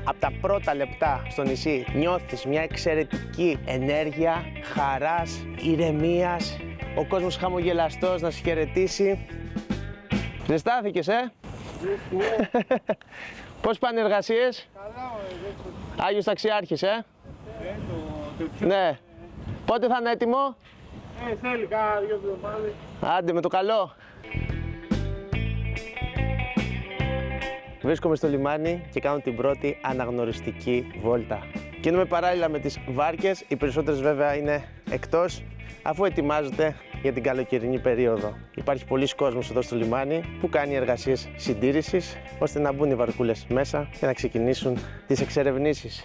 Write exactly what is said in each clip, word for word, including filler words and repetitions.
Από τα πρώτα λεπτά στο νησί νιώθεις μια εξαιρετική ενέργεια, χαράς, ηρεμίας, ο κόσμος χαμογελαστός να σε χαιρετήσει. Ζεστάθηκες, ε? Πώς πάνε οι εργασίες? Καλά, ωραία. Άγιος Ταξιάρχης, ε? Ε, το, το Ναι. Πότε θα είναι έτοιμο? Ε, θέλει κάνα δύο εβδομάδες. Άντε με το καλό. Βρίσκομαι στο λιμάνι και κάνω την πρώτη αναγνωριστική βόλτα. Κινούμαι παράλληλα με τις βάρκες, οι περισσότερες βέβαια είναι εκτός, αφού ετοιμάζονται για την καλοκαιρινή περίοδο. Υπάρχει πολλής κόσμος εδώ στο λιμάνι που κάνει εργασίες συντήρησης, ώστε να μπουν οι βαρκούλες μέσα και να ξεκινήσουν τις εξερευνήσεις.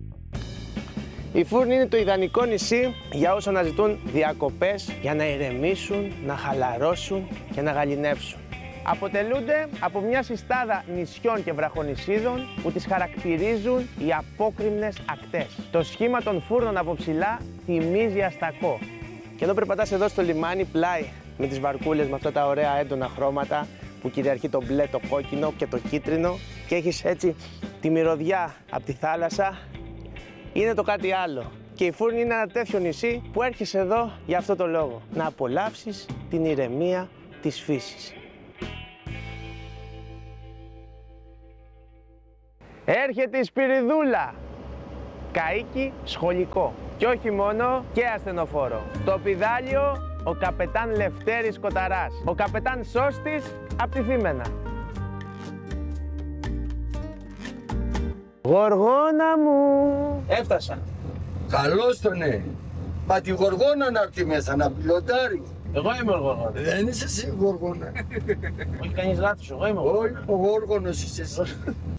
Η Φούρνη είναι το ιδανικό νησί για όσους αναζητούν διακοπές, για να ηρεμήσουν, να χαλαρώσουν και να γαληνεύσουν. Αποτελούνται από μια συστάδα νησιών και βραχονησίδων που τις χαρακτηρίζουν οι απόκρημνες ακτές. Το σχήμα των φούρνων από ψηλά θυμίζει αστακό. Και εδώ περπατάς εδώ στο λιμάνι πλάι με τις βαρκούλες με αυτά τα ωραία έντονα χρώματα που κυριαρχεί το μπλε, το κόκκινο και το κίτρινο και έχεις έτσι τη μυρωδιά από τη θάλασσα. Είναι το κάτι άλλο. Και η Φούρνη είναι ένα τέτοιο νησί που έρχεσαι εδώ για αυτό το λόγο. Να απολαύσεις την ηρεμία της φύσης. Έρχεται η Σπυριδούλα. Καΐκι σχολικό. Και όχι μόνο, και ασθενοφόρο. Το πηδάλιο, ο καπετάν Λευτέρης Κοταράς. Ο καπετάν Σώστης απ' τη Θήμαινα. Γοργόνα μου! Έφτασα. Καλώς το ναι. Μα τη γοργόνα να έρθει μέσα να πιλωτάρει. Εγώ είμαι ο Γοργόνας. Δεν είσαι εσύ γοργόνα. Όχι κανείς λάθος, εγώ είμαι ο Γοργόνας. Όχι, ο γόργονος είσαι εσύ.